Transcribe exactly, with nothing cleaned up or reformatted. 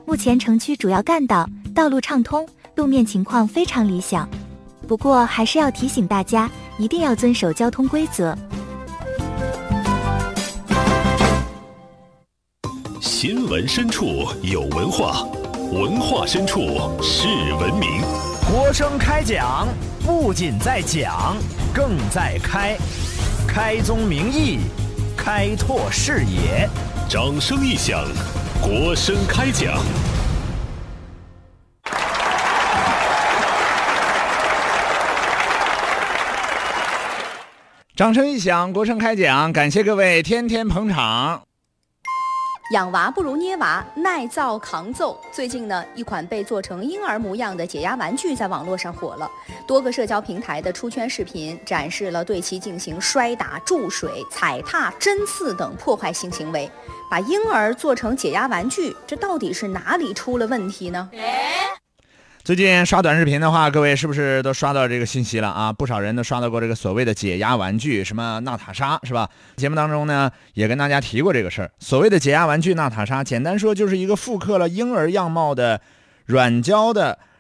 目前城区主要干道道路畅通，路面情况非常理想。不过还是要提醒大家，一定要遵守交通规则。 新闻深处有文化，文化深处是文明。 国声开讲，不仅在讲，更在开，开宗明义，开拓视野。 掌声一响，国声开讲。 掌声一响，国声开讲，感谢各位天天捧场。 养娃不如捏娃，耐造抗揍。最近呢，一款被做成婴儿模样的解压玩具在网络上火了，多个社交平台的出圈视频展示了对其进行摔打、注水、踩踏、针刺等破坏性行为。把婴儿做成解压玩具，这到底是哪里出了问题呢？ 最近刷短视频的话，各位是不是都刷到这个信息了啊？不少人都刷到过这个所谓的解压玩具，什么娜塔莎，是吧？节目当中呢，也跟大家提过这个事儿。所谓的解压玩具娜塔莎，简单说就是一个复刻了婴儿样貌的软胶的